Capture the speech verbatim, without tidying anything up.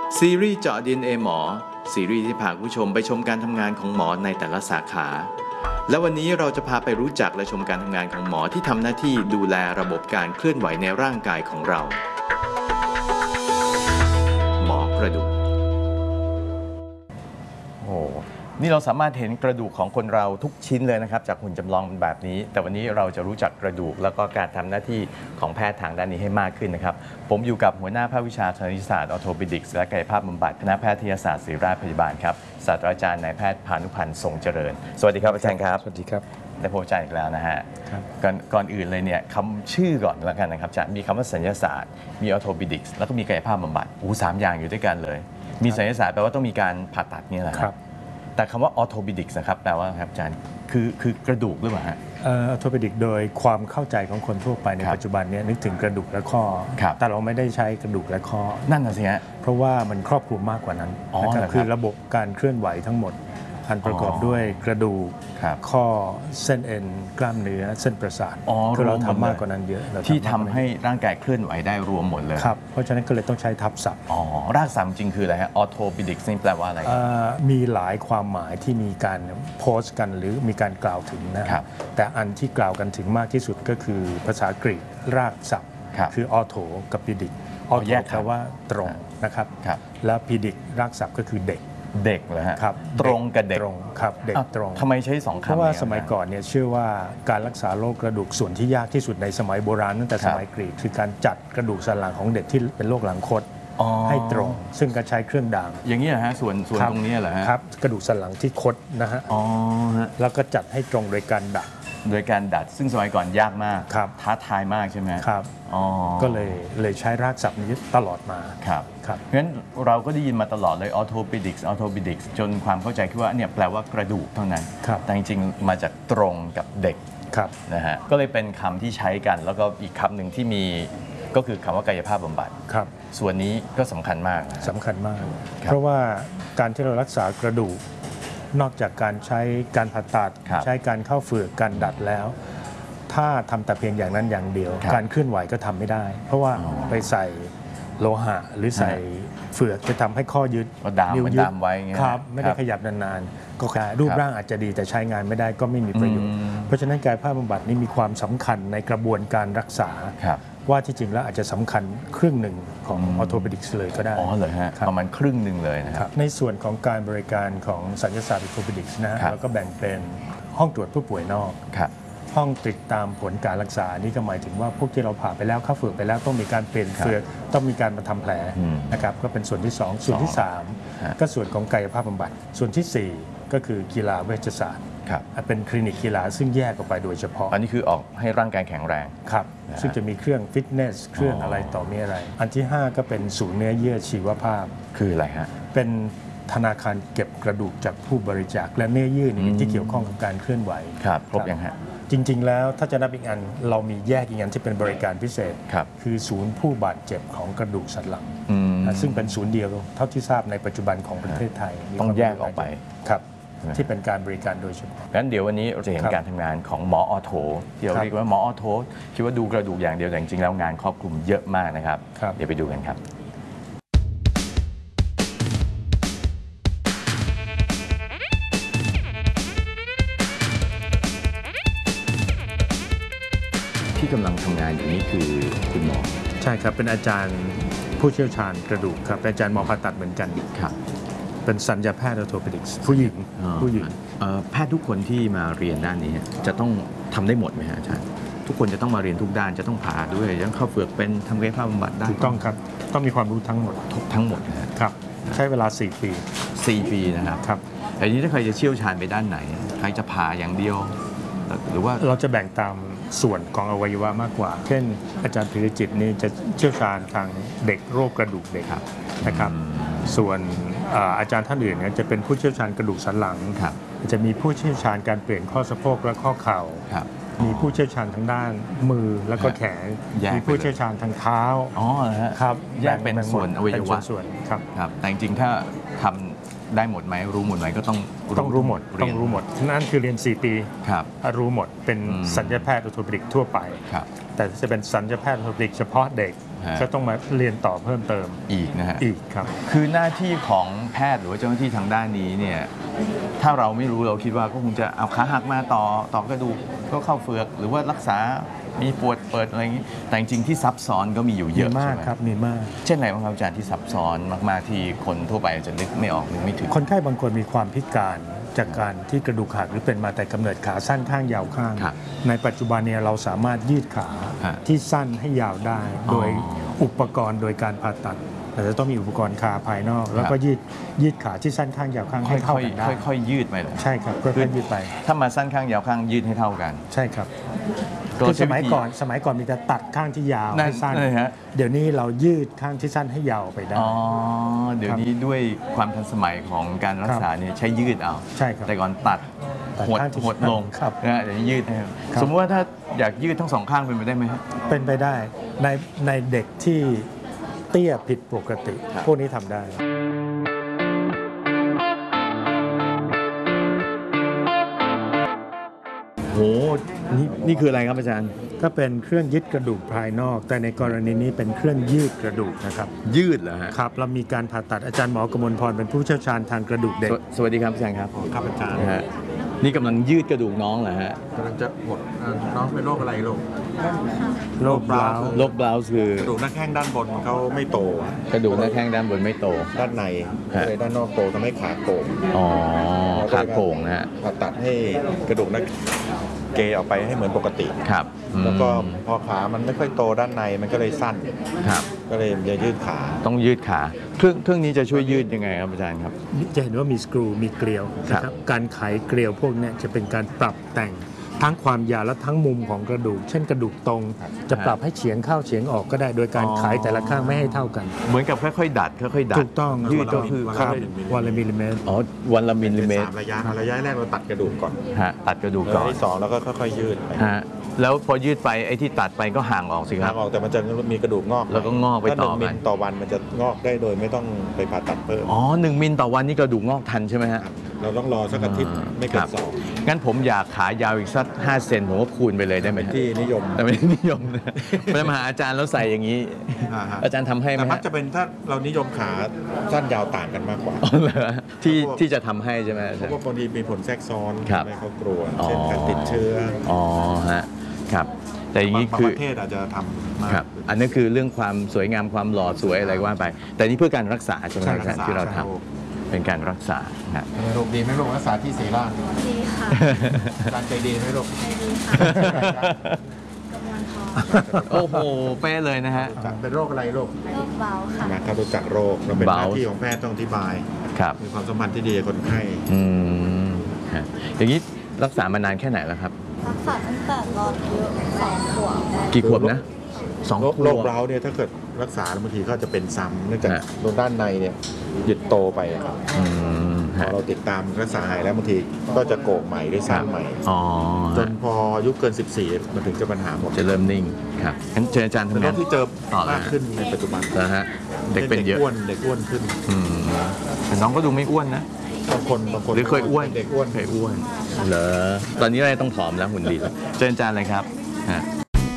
ซีรีส์เจาะ ดี เอ็น เอ หมอซีรีส์ที่พาผู้ชมไปชมการทำงานของหมอในแต่ละสาขาและวันนี้เราจะพาไปรู้จักและชมการทำงานของหมอที่ทำหน้าที่ดูแลระบบการเคลื่อนไหวในร่างกายของเราหมอกระดูกโอ้นี่เราสามารถเห็นกระดูกของคนเราทุกชิ้นเลยนะครับจากหุ่นจำลองแบบนี้แต่วันนี้เราจะรู้จักกระดูกแล้วก็การทำหน้าที่ของแพทย์ทางด้านนี้ให้มากขึ้นนะครับผมอยู่กับหัวหน้าภาควิชาคณิตศาสตร์ออร์โทปิดิกส์และกายภาพบำบัดคณะแพทยศาสตร์ศิริราชพยาบาลครับศาสตราจารย์นายแพทย์พานุพันธ์ทรงเจริญสวัสดีครับอาจารย์ครับสวัสดีครับได้พบอาจารย์อีกแล้วนะฮะก่อนก่อนอื่นเลยเนี่ยคำชื่อก่อนแล้วกันนะครับอาจารย์มีคำว่าศัลยศาสตร์มีออร์โทปิดิกส์แล้วก็มีกายภาพบำบัดอู้สามอย่างอยู่ด้วยกันเลยมีศัลยศาสตร์แปลว่าต้องมีการผ่าตัดนี่แหละครับแต่คำว่าออร์โทปิดิกส์นะครับแปลว่าครับอาจารย์คือคือกระดูกหรือเปล่าฮะออร์โทปิดิกโดยความเข้าใจของคนทั่วไปในปัจจุบันนี้นึกถึงกระดูกและข้อแต่เราไม่ได้ใช้กระดูกและข้อนั่นน่ะสิฮะเพราะว่ามันครอบคลุมมากกว่านั้นนะครับคือระบบการเคลื่อนไหวทั้งหมดอันประกอบด้วยกระดูกข้อเส้นเอ็นกล้ามเนื้อเส้นประสาทคือเราทำมากกว่านั้นเยอะที่ทำให้ร่างกายเคลื่อนไหวได้รวมหมดเลยครับเพราะฉะนั้นก็เลยต้องใช้ทับศัพท์อ๋อรากศัพท์จริงคืออะไรฮะออร์โทปิดิกส์นี่แปลว่าอะไรมีหลายความหมายที่มีการโพสต์กันหรือมีการกล่าวถึงนะครับแต่อันที่กล่าวกันถึงมากที่สุดก็คือภาษากรีกรากศัพท์คือออร์โทกับปิดิกออร์โทแปลว่าตรงนะครับแล้วปิดิกรากศัพท์ก็คือเด็กเด็กเหรอฮะครับตรงกับเด็กตรงครับเด็กตรงทำไมใช้สองคำเพราะว่าสมัยก่อนเนี่ยเชื่อว่าการรักษาโรคกระดูกส่วนที่ยากที่สุดในสมัยโบราณตั้งแต่สมัยกรีกคือการจัดกระดูกสันหลังของเด็กที่เป็นโรคหลังคดให้ตรงซึ่งก็ใช้เครื่องด่างอย่างนี้เหรอฮะส่วนส่วนตรงนี้เหรอฮะครับกระดูกสันหลังที่คดนะฮะอ๋อฮะแล้วก็จัดให้ตรงโดยการดัดโดยการดัดซึ่งสมัยก่อนยากมากท้าทายมากใช่ไหมครับก็เลยเลยใช้รากศัพท์นี้ตลอดมาครับครับเพราะฉะนั้นเราก็ได้ยินมาตลอดเลยออร์โทปิดิกส์ออร์โทปิดิกส์จนความเข้าใจคือว่าเนี่ยแปลว่ากระดูกเท่านั้นแต่จริงๆมาจากตรงกับเด็กนะฮะก็เลยเป็นคำที่ใช้กันแล้วก็อีกคำหนึ่งที่มีก็คือคำว่ากายภาพบำบัดครับส่วนนี้ก็สำคัญมากสำคัญมากเพราะว่าการที่เรารักษากระดูกนอกจากการใช้การผ่าตัดใช้การเข้าเฝือกการดัดแล้วถ้าทำแต่เพียงอย่างนั้นอย่างเดียวการเคลื่อนไหวก็ทำไม่ได้เพราะว่าไปใส่โลหะหรือใส่เฝือกจะทำให้ข้อยึดนิ้วยึดไว้ครับไม่ได้ขยับนานๆก็แค่รูปร่างอาจจะดีแต่ใช้งานไม่ได้ก็ไม่มีประโยชน์เพราะฉะนั้นกายภาพบำบัดนี้มีความสำคัญในกระบวนการรักษาว่าที่จริงแล้วอาจจะสำคัญครึ่งหนึ่งของออร์โทปิดิกส์เลยก็ได้อ๋อเลยฮะประมาณครึ่งหนึ่งเลยนะครับในส่วนของการบริการของศัลยศาสตร์ออร์โทปิดิกส์นะฮะแล้วก็แบ่งเป็นห้องตรวจผู้ป่วยนอกห้องติดตามผลการรักษานี่ก็หมายถึงว่าพวกที่เราผ่าไปแล้วเข้าเฝือกไปแล้วต้องมีการเปลี่ยนเฝือกต้องมีการมาทำแผลนะครับก็เป็นส่วนที่สองส่วนที่สามก็ส่วนของกายภาพบำบัดส่วนที่สี่ก็คือกีฬาเวชศาสตร์เป็นคลินิกกีฬาซึ่งแยกออกไปโดยเฉพาะอันนี้คือออกให้ร่างกายแข็งแรงครับซึ่งจะมีเครื่องฟิตเนสเครื่องอะไรต่อมีอะไรอันที่ห้าก็เป็นศูนย์เนื้อเยื่อชีวภาพคืออะไรฮะเป็นธนาคารเก็บกระดูกจากผู้บริจาคและเนื้อเยื่อนี่ที่เกี่ยวข้องกับการเคลื่อนไหวครับครบยังฮะจริงๆแล้วถ้าจะนับอีกอันเรามีแยกอีกอันที่เป็นบริการพิเศษคือศูนย์ผู้บาดเจ็บของกระดูกสันหลังซึ่งเป็นศูนย์เดียวเท่าที่ทราบในปัจจุบันของประเทศไทยต้องแยกออกไปครับที่เป็นการบริการโดยเฉพาะงั้นเดี๋ยววันนี้เราจะเห็นการทำงานของหมอออโถที่เราเรียกว่าหมอออโถคิดว่าดูกระดูกอย่างเดียวแต่จริงๆแล้วงานครอบคลุมเยอะมากนะครับเดี๋ยวไปดูกันครับที่กำลังทำงานอยู่นี้คือคุณหมอใช่ครับเป็นอาจารย์ผู้เชี่ยวชาญกระดูกครับเป็นอาจารย์หมอผ่าตัดเหมือนกันครับเป็นศัลยแพทย์ออร์โทปิดิกส์ผู้หญิงผู้หญิงแพทย์ทุกคนที่มาเรียนด้านนี้จะต้องทำได้หมดไหมฮะอาจารย์ทุกคนจะต้องมาเรียนทุกด้านจะต้องผ่าด้วยยังเข้าเฝือกเป็นทำกายภาพบำบัดได้ถูกต้องครับต้องมีความรู้ทั้งหมดทั้งหมดนะครับใช้เวลาสี่ปีสี่ปีนะครับครับอันนี้ถ้าใครจะเชี่ยวชาญไปด้านไหนใครจะผ่าอย่างเดียวหรือว่าเราจะแบ่งตามส่วนของอวัยวะมากกว่าเช่นอาจารย์พิริจิตนี่จะเชี่ยวชาญทางเด็กโรคกระดูกเด็กนะครับส่วนอาจารย์ท่านอื่นจะเป็นผู้เชี่ยวชาญกระดูกสันหลังจะมีผู้เชี่ยวชาญการเปลี่ยนข้อสะโพกและข้อเข่ามีผู้เชี่ยวชาญทางด้านมือแล้วก็แขนมีผู้เชี่ยวชาญทางเท้าอ๋อครับแยกเป็นส่วนอวัยวะส่วนครับครับแต่จริงๆถ้าทำได้หมดไหมรู้หมดไหมก็ต้องต้องรู้หมดต้องรู้หมดนั่นคือเรียนสี่ปีครับรู้หมดเป็นศัลยแพทย์ออร์โทปิดิกส์ทั่วไปแต่จะเป็นศัลยแพทย์ออร์โทปิดิกส์เฉพาะเด็กฮะก็ต้องมาเรียนต่อเพิ่มเติมอีกนะฮะอีกครับคือหน้าที่ของแพทย์หรือว่าเจ้าหน้าที่ทางด้านนี้เนี่ยถ้าเราไม่รู้เราคิดว่าก็คงจะเอาขาหักมาต่อต่อกระดูกก็เข้าเฟือกหรือว่ารักษามีปวดเปิดอะไรอย่างนี้แต่จริงๆที่ซับซ้อนก็มีอยู่เยมีอะมาใช่กไหมครับมีมากเช่นอะไรบ้างครับอาจารย์ที่ซับซ้อนมากๆที่คนทั่วไปอาจจะนึกไม่ออกนึกไม่ถึงคนไข้บางคนมีความพิการจากการที่กระดูกหักหรือเป็นมาแต่กำเนิดขาสั้นข้างยาวข้างครับในปัจจุบันเนี่ยเราสามารถยืดขาฮะที่สั้นให้ยาวได้อ๋อโดยอุปกรณ์โดยการผ่าตัดแต่จะต้องมีอุปกรณ์ขาภายนอก แล้วครัก็บยืดยืดขาที่สั้นข้างยาวข้างค่ให้เท่าอยกันได้ๆค่อยๆยืดไปเลยใช่ครับค่อยๆยืดไปถ้ามาสั้นข้างยาวข้างยืดให้เท่ากันใช่ครับก็คือใช้สมัยวิธีก่อนสมัยก่อนมีแต่ตัดข้างที่ยาวนั่นให้สั้นนั่นเลยฮะเดี๋ยวนี้เรายืดข้างที่สั้นให้ยาวไปได้อ๋อเดี๋ยวนี้ด้วยความทันสมัยของการรักษาเนี่ยใช้ยืดเอาใช่ครับแต่ก่อนตัดตัดหดข้างที่หดลงครับนะฮะเดี๋ยวนี้ยืดให้ครับสมมติว่าถ้าอยากยืดทั้งสองข้างเป็นไปได้ไหมฮะเป็นไปได้ในในเด็กที่เตี้ยผิดปกติครับพวกนี้ทำได้โหนี่นี่คืออะไรครับอาจารย์ก็เป็นเครื่องยึดกระดูกภายนอก แต่ในกรณีนี้เป็นเครื่องยืดกระดูกนะครับยืดเหรอฮะครับเรามีการผ่าตัดอาจารย์หมอกมลพรเป็นผู้เชี่ยวชาญทางกระดูกเด็กสวสวัสดีครับอาจารย์ครับครับอาจารย์นะฮะนี่กำลังยืดกระดูกน้องเหรอฮะกำลังจะหดเอ่อน้องเป็นโรคอะไรลูกโรคบราวน์โรคบลาวส์คือกระดูกหน้าแข้งด้านบนเขาไม่โตอะกระดูกหน้าแข้งด้านบนไม่โตด้านในฮะเลยด้านนอกโตทำให้ขาโก่งอ๋อขาโก่งนะฮะผ่าตัดให้กระดูกหน้าเกยออกไปให้เหมือนปกติครับอืมแล้วก็พอขามันไม่ค่อยโตด้านในมันก็เลยสั้นครับก็เลยจะยืดขาต้องยืดขาเครื่องเครื่องนี้จะช่วยยืดยังไงครับอาจารย์ครับจะเห็นว่ามีสกรูมีเกลียวนะคครัรับบ การไขเกลียวพวกเนี้จะเป็นการปรับแต่งทั้งความยาวและทั้งมุมของกระดูก เช่นกระดูกตรง จะปรับให้เฉียงเข้าเฉียงออกก็ได้ โดยการอ๋อไขแต่ละข้างไม่ให้เท่ากันเหมือนกับค่อยๆดัดค่อยๆดัดถูกต้องยืดถูก็ต้องคือครับวันละมิลลิเมตรอ๋อวันละมิลลิเมตรสามระยะระยะแรกเราตัดกระดูกก่อนฮะตัดกระดูกระก่ยะอนที่สองแล้วก็ค่อยๆยืดไปฮะแล้วพอยืดไปไอ้ที่ตัดไปก็ห่างออกสิคทารับงออกแต่มันจะมีกระดูกงอกแล้วก็งอกไปต่อถ้าหนึ่งไปมิลต่อวันมันจะงอกได้โดยไม่ต้องไปผ่าตัดเพิ่มอ๋อหนึ่งมิลต่อวันนี่กระดูกงอกทันใช่ไหมฮะครับเราต้องรอสักอาทิตย์ไม่เกิครันบสองงั้นผมอยากขายาวอีกสักห้าเซนผมก็คูณไปเลยได้ไหมฮะที่นิยมแต่ไม่ได้นิยมนะไปมาหาอาจารย์แล้วใส่อย่างนี้อ่าฮะอาจารย์ทำให้ไหมแต่มักฮะจะเป็นถ้าเรานิยมขาสั้นยาวต่างกันมากกว่าอ๋อเหรอที่พวกที่จะทำให้ใช่ไหมอาเพจารราะย์ว่าบางทีมีผลแทรกซ้อนครับไม่เขากลัวอ๋อเช่นการติดเชื้ออ๋อฮะครับแต่อย่างบางนี้บางคือประเทศอาจจะทำมากครับอันนั้นคือเรื่องความสวยงามความหล่อสวยอะไรก็ว่าไป แต่นี่เพื่อการรักษาใช่ไหมใช่อาครัจารบย์ที่เราทำใช่เป็นการรักษาครับลูกดีไหมลูกรักษาที่ศรีราชดีค่ะการใจดีไหมลูกใจดีค่ะกำลังท้องโอ้โหเป๊ะเลยนะฮะเป็นโรคอะไรลูกโรคเบาค่ะนะครับรู้จักโรคเราเป็นหเบาน้าที่ของแพทย์ต้องอธิบายครับมีความสัมพันธ์ที่ดีกับคนไข้อืมฮะอย่างนี้รักษามานานแค่ไหนแล้วครับรักษาตั้งแต่ตอนอายุสองขวบกี่ขวบนะสองโรคขวโรบคเร้าเนี่ยถ้าเกิดรักษาแล้วบางทีก็จะเป็นซ้ำเนื่องจากฮะโดนด้านในเนี่ยหยุดโตไปอะครับอืมพฮะอเราติดตามรักษาหายแล้วบางทีก็จะโกกใหม่หรือสร้างใหม่อ๋อจฮะนพออายุเกิน สิบสี่ มันถึงจะปัญหาหมดจะเริ่มนิ่งครับงั้นเชิญอาจารย์เป็นทำโรงานคที่เจอต่อเลยมากขึ้นในปัจจุบันนะฮะเด็กเป็นเยอะอ้วนเด็กอ้วนขึ้นอืมแต่น้องก็ดูไม่อ้วนนะบางคนบางคนหรือเคยอ้วนเด็กอ้วนเคยอ้วนเหรอตอนนี้อะไรต้องผอมแล้วหุ่นดีแล้วเชิญอาจารย์เลยครับฮะ